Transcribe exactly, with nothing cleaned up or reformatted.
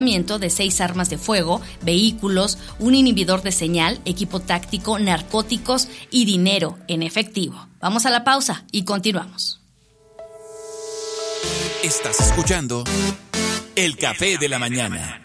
de seis armas de fuego, vehículos, un inhibidor de señal, equipo táctico, narcóticos y dinero en efectivo. Vamos a la pausa y continuamos. Estás escuchando El Café de la Mañana.